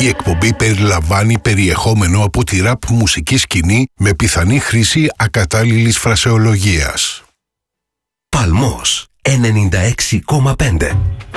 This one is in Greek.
Η εκπομπή περιλαμβάνει περιεχόμενο από τη ραπ μουσική σκηνή με πιθανή χρήση ακατάλληλης φρασεολογίας. Παλμός 96,5.